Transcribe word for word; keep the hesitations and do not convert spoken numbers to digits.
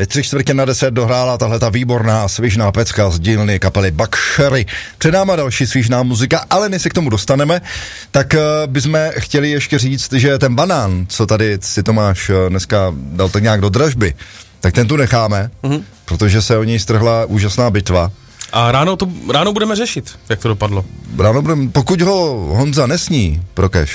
Ve tři čtvrtě na deset dohrála tahle ta výborná svižná pecka z dílny kapely Buckcherry. Před náma další svižná muzika, ale než se k tomu dostaneme, tak uh, bychom chtěli ještě říct, že ten banán, co tady si Tomáš uh, dneska dal tak nějak do dražby, tak ten tu necháme, mm-hmm. protože se o něj strhla úžasná bitva. A ráno, to, ráno budeme řešit, jak to dopadlo. Ráno budeme, pokud ho Honza nesní, Prokeš,